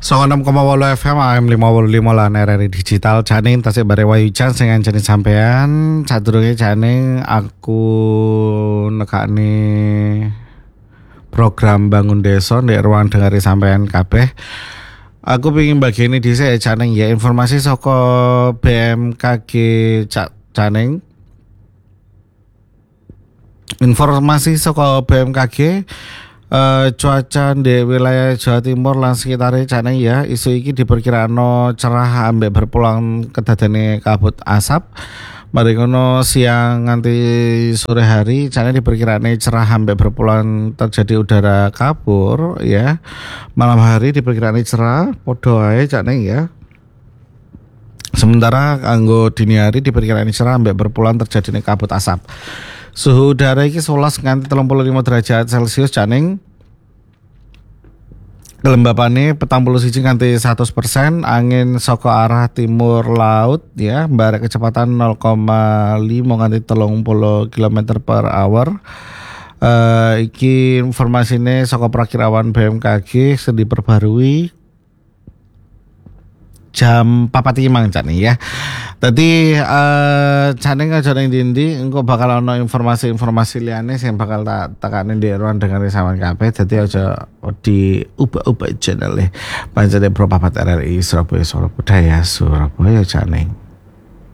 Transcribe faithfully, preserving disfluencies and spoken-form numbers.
enam koma wolu F M A M lima puluh lima lan R R I Digital Janing tasik bare Wahyujan sing ngancani sampean sadurunge Janing aku nekani program bangun desa ndek ruang dengari sampean kabeh. Aku pengen bagian ini dhisik Janing ya informasi saka B M K G Janing. Informasi saka B M K G Uh, cuaca di wilayah Jawa Timur lan sekitarnya Janing ya isu iki diperkirano cerah ambek berpulang kedadane kabut asap. Mari ngono siang nganti sore hari Janing diperkirane cerah ambek berpulang terjadi udara kabur ya. Malam hari diperkirane cerah podo ae Janing ya. Sementara kanggo dini hari diperkirane cerah ambek berpulang terjadi kabut asap. Suhu udara iki sebelas nganti tiga puluh lima derajat Celcius Janing. Kelembapane petang puluh siji nganti seratus persen, angin saka arah timur laut ya, barek kecepatan nol koma lima nganti tiga puluh kilometer per hour. Uh, iki informasine saka prakirawan B M K G sedih diperbarui jam papat iki mang Janing ya. Dadi uh, Janing aja ning ndi engko bakal ana informasi-informasi liyane sing bakal tak tekane di ruang dengar sampean kabeh. Dadi aja di ubah-ubah channel e. Panjenengan Pro Papat R R I Surabaya Surabaya Surabaya Janing.